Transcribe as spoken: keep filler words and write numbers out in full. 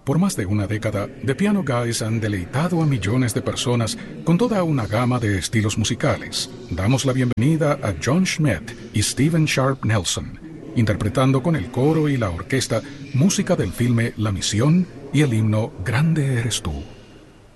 Por más de una década, The Piano Guys han deleitado a millones de personas con toda una gama de estilos musicales. Damos la bienvenida a John Schmidt y Stephen Sharp Nelson, interpretando con el coro y la orquesta música del filme La Misión y el himno Grande eres tú.